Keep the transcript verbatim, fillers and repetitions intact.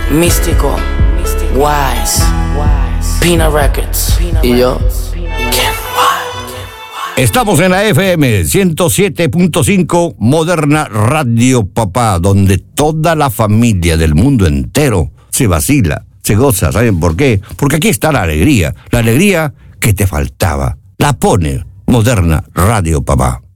Místico, Wise, Pina Records. Y yo, estamos en la F M ciento siete punto cinco, Moderna Radio Papá, donde toda la familia del mundo entero se vacila, se goza. ¿Saben por qué? Porque aquí está la alegría, la alegría que te faltaba. La pone Moderna Radio Papá.